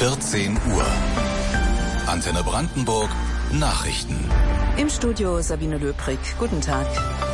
14 Uhr. Antenne Brandenburg Nachrichten. Im Studio Sabine Löbrig. Guten Tag.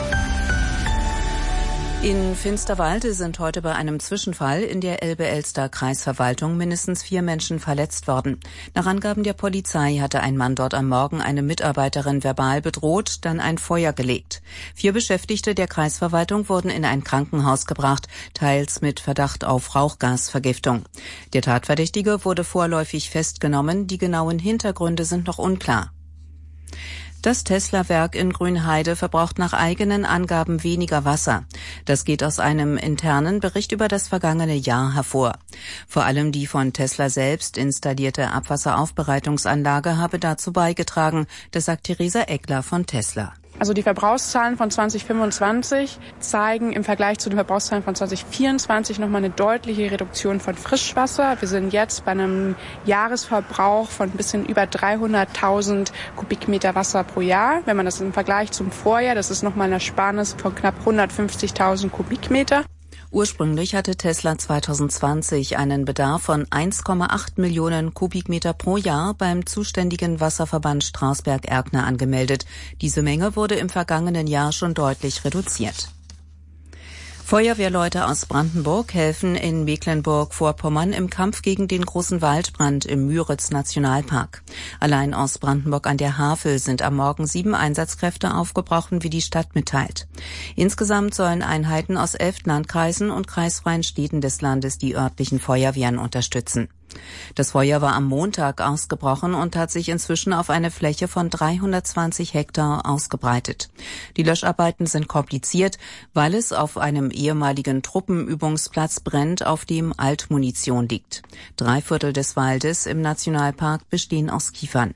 In Finsterwalde sind heute bei einem Zwischenfall in der Elbe-Elster-Kreisverwaltung mindestens 4 Menschen verletzt worden. Nach Angaben der Polizei hatte ein Mann dort am Morgen eine Mitarbeiterin verbal bedroht, dann ein Feuer gelegt. 4 Beschäftigte der Kreisverwaltung wurden in ein Krankenhaus gebracht, teils mit Verdacht auf Rauchgasvergiftung. Der Tatverdächtige wurde vorläufig festgenommen, die genauen Hintergründe sind noch unklar. Das Tesla-Werk in Grünheide verbraucht nach eigenen Angaben weniger Wasser. Das geht aus einem internen Bericht über das vergangene Jahr hervor. Vor allem die von Tesla selbst installierte Abwasseraufbereitungsanlage habe dazu beigetragen, das sagt Theresa Eckler von Tesla. Also die Verbrauchszahlen von 2025 zeigen im Vergleich zu den Verbrauchszahlen von 2024 nochmal eine deutliche Reduktion von Frischwasser. Wir sind jetzt bei einem Jahresverbrauch von ein bisschen über 300.000 Kubikmeter Wasser pro Jahr. Wenn man das im Vergleich zum Vorjahr, das ist nochmal eine Ersparnis von knapp 150.000 Kubikmeter. Ursprünglich hatte Tesla 2020 einen Bedarf von 1,8 Millionen Kubikmeter pro Jahr beim zuständigen Wasserverband Strausberg-Erkner angemeldet. Diese Menge wurde im vergangenen Jahr schon deutlich reduziert. Feuerwehrleute aus Brandenburg helfen in Mecklenburg-Vorpommern im Kampf gegen den großen Waldbrand im Müritz-Nationalpark. Allein aus Brandenburg an der Havel sind am Morgen 7 Einsatzkräfte aufgebrochen, wie die Stadt mitteilt. Insgesamt sollen Einheiten aus 11 Landkreisen und kreisfreien Städten des Landes die örtlichen Feuerwehren unterstützen. Das Feuer war am Montag ausgebrochen und hat sich inzwischen auf eine Fläche von 320 Hektar ausgebreitet. Die Löscharbeiten sind kompliziert, weil es auf einem ehemaligen Truppenübungsplatz brennt, auf dem Altmunition liegt. 3/4 des Waldes im Nationalpark bestehen aus Kiefern.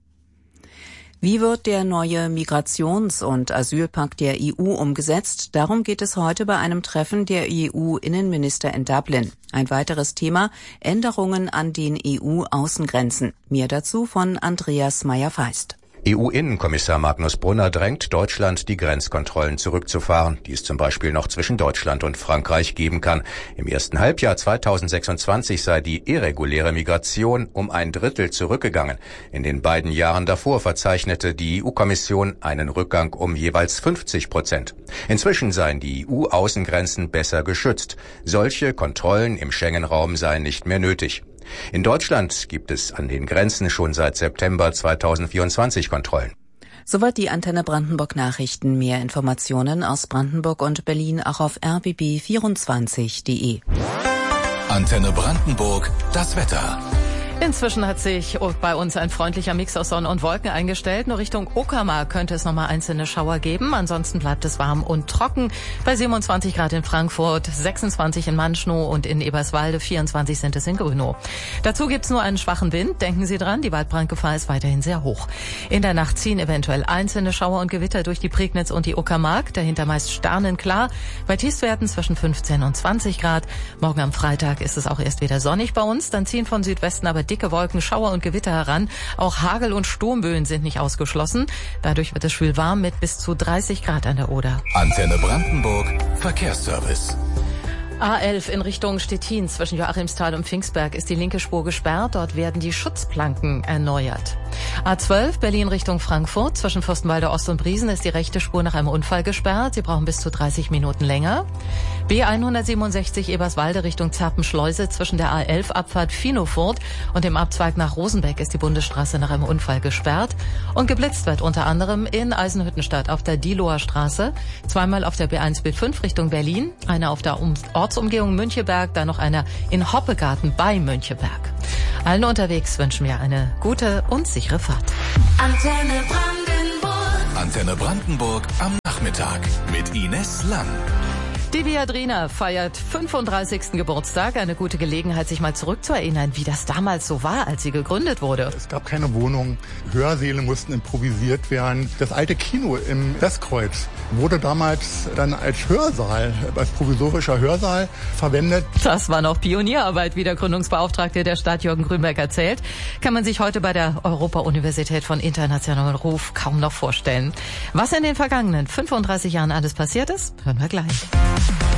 Wie wird der neue Migrations- und Asylpakt der EU umgesetzt? Darum geht es heute bei einem Treffen der EU-Innenminister in Dublin. Ein weiteres Thema: Änderungen an den EU-Außengrenzen. Mehr dazu von Andreas Meyer-Feist. EU-Innenkommissar Magnus Brunner drängt Deutschland, die Grenzkontrollen zurückzufahren, die es zum Beispiel noch zwischen Deutschland und Frankreich geben kann. Im ersten Halbjahr 2026 sei die irreguläre Migration um 1/3 zurückgegangen. In den beiden Jahren davor verzeichnete die EU-Kommission einen Rückgang um jeweils 50%. Inzwischen seien die EU-Außengrenzen besser geschützt. Solche Kontrollen im Schengen-Raum seien nicht mehr nötig. In Deutschland gibt es an den Grenzen schon seit September 2024 Kontrollen. Soweit die Antenne Brandenburg Nachrichten. Mehr Informationen aus Brandenburg und Berlin auch auf rbb24.de. Antenne Brandenburg, das Wetter. Inzwischen hat sich bei uns ein freundlicher Mix aus Sonne und Wolken eingestellt. Nur Richtung Uckermark könnte es nochmal einzelne Schauer geben. Ansonsten bleibt es warm und trocken. Bei 27 Grad in Frankfurt, 26 in Manschnow und in Eberswalde, 24 sind es in Grünow. Dazu gibt's nur einen schwachen Wind. Denken Sie dran, die Waldbrandgefahr ist weiterhin sehr hoch. In der Nacht ziehen eventuell einzelne Schauer und Gewitter durch die Prignitz und die Uckermark. Dahinter meist sternenklar. Bei Tiefstwerten zwischen 15 und 20 Grad. Morgen am Freitag ist es auch erst wieder sonnig bei uns. Dann ziehen von Südwesten aber dicke Wolken, Schauer und Gewitter heran. Auch Hagel- und Sturmböen sind nicht ausgeschlossen. Dadurch wird es schwül warm mit bis zu 30 Grad an der Oder. Antenne Brandenburg Verkehrsservice. A11 in Richtung Stettin zwischen Joachimsthal und Pfingstberg ist die linke Spur gesperrt. Dort werden die Schutzplanken erneuert. A12 Berlin Richtung Frankfurt zwischen Fürstenwalde Ost und Briesen ist die rechte Spur nach einem Unfall gesperrt. Sie brauchen bis zu 30 Minuten länger. B167 Eberswalde Richtung Zerpenschleuse zwischen der A11 Abfahrt Finofurt und dem Abzweig nach Rosenbeck ist die Bundesstraße nach einem Unfall gesperrt. Und geblitzt wird unter anderem in Eisenhüttenstadt auf der Diehloher Straße, zweimal auf der B1 B5 Richtung Berlin, eine auf der Ortsumgehung Müncheberg, dann noch einer in Hoppegarten bei Müncheberg. Allen unterwegs wünschen wir eine gute und sichere Fahrt. Antenne Brandenburg. Antenne Brandenburg am Nachmittag mit Ines Lang. Die Viadrina feiert 35. Geburtstag. Eine gute Gelegenheit, sich mal zurückzuerinnern, wie das damals so war, als sie gegründet wurde. Es gab keine Wohnung, Hörsäle mussten improvisiert werden. Das alte Kino im Westkreuz wurde damals dann als Hörsaal, als provisorischer Hörsaal verwendet. Das war noch Pionierarbeit, wie der Gründungsbeauftragte der Stadt Jürgen Grünberg erzählt. Kann man sich heute bei der Europa-Universität von internationalem Ruf kaum noch vorstellen. Was in den vergangenen 35 Jahren alles passiert ist, hören wir gleich.